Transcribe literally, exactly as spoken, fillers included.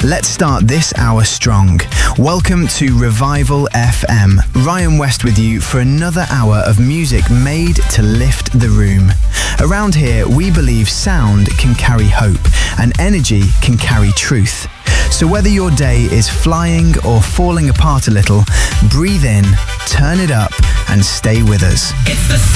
Let's start this hour strong. Welcome to Revival F M. Ryan West with you for another hour of music made to lift the room. Around here, we believe sound can carry hope and energy can carry truth. So whether your day is flying or falling apart a little, breathe in, turn it up, and stay with us. It's the